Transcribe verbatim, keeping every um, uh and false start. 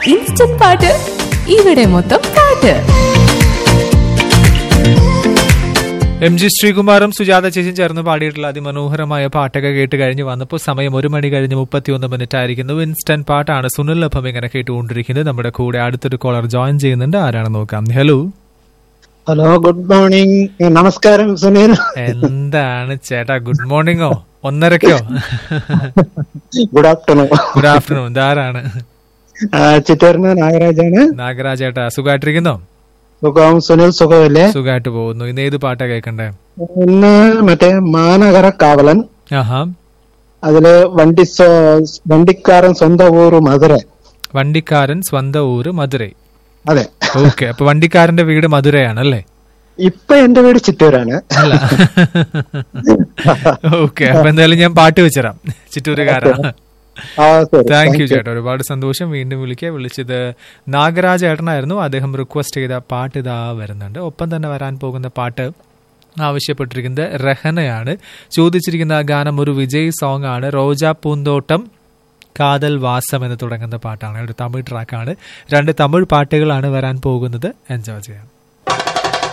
Instant പാട്ട് ഇവിടെ മൊത്തം പാട്ട്. എം ജി ശ്രീകുമാറും സുജാത ചേച്ചിയും ചേർന്ന് പാടിയിട്ടുള്ള അതിമനോഹരമായ പാട്ടൊക്കെ കേട്ട് കഴിഞ്ഞ് വന്നപ്പോൾ സമയം ഒരു മണി കഴിഞ്ഞ് മുപ്പത്തിയൊന്ന് മിനിറ്റ് ആയിരിക്കുന്നു. ഇൻസ്റ്റന്റ് പാട്ടാണ് സുനിലൊപ്പം ഇങ്ങനെ കേട്ടുകൊണ്ടിരിക്കുന്നത്. നമ്മുടെ കൂടെ അടുത്തൊരു കോളർ ജോയിൻ ചെയ്യുന്നുണ്ട്. ആരാണ് നോക്കാം. Hello hello, good morning. നമസ്കാരം സുനിൽ. എന്താണ് ചേട്ടാ, good മോർണിംഗോ ഒന്നരക്കോ? Good afternoon. Good afternoon. ഇതാരാണ്? ചിറ്റൂരിന് നാഗരാജാണ്. നാഗരാജ് ചേട്ടാ, സുഖമായിട്ടിരിക്കുന്നോ? സുഖം. സുനിൽ സുഖമല്ലേ? സുഖമായിട്ട് പോകുന്നു. ഇന്ന് ഏത് പാട്ടാ കേൾക്കണ്ടേ? ഇന്ന് മറ്റേ മാനഗര കാവലൻ. ആഹാ. അതില് വണ്ടി വണ്ടിക്കാരൻ സ്വന്തം ഊര് മധുര. വണ്ടിക്കാരൻ സ്വന്തം ഊര് മധുരൈ. അതെ. ഓക്കെ, അപ്പൊ വണ്ടിക്കാരന്റെ വീട് മധുരയാണല്ലേ? ഇപ്പൊ എന്റെ വീട് ചിറ്റൂരാണ്. അല്ല, ഓക്കെ. അപ്പൊ എന്തായാലും ഞാൻ പാട്ട് വെച്ചരാം, ചിറ്റൂരുകാരാണ്. താങ്ക് യു ചേട്ടാ, ഒരുപാട് സന്തോഷം. വീണ്ടും വിളിക്കുക. വിളിച്ചത് നാഗരാജ് ചേട്ടനായിരുന്നു. അദ്ദേഹം റിക്വസ്റ്റ് ചെയ്ത പാട്ട് ഇതാ വരുന്നുണ്ട്. ഒപ്പം തന്നെ വരാൻ പോകുന്ന പാട്ട് ആവശ്യപ്പെട്ടിരിക്കുന്നത് രഹനയാണ്. ചോദിച്ചിരിക്കുന്ന ഗാനം ഒരു വിജയ് സോങ് ആണ്. റോജാ പൂന്തോട്ടം കാതൽ വാസം എന്ന് തുടങ്ങുന്ന പാട്ടാണ്. ഒരു തമിഴ് ട്രാക്കാണ്. രണ്ട് തമിഴ് പാട്ടുകളാണ് വരാൻ പോകുന്നത്. എൻജോയ് ചെയ്യാം.